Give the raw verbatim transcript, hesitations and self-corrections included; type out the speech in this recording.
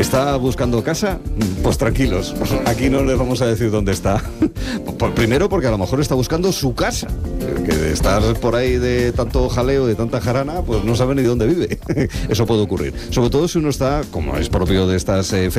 ¿Está buscando casa? Pues tranquilos, aquí no les vamos a decir dónde está. Primero porque a lo mejor está buscando su casa, que de estar por ahí de tanto jaleo, de tanta jarana, pues no sabe ni dónde vive. Eso puede ocurrir. Sobre todo si uno está, como es propio de estas eh,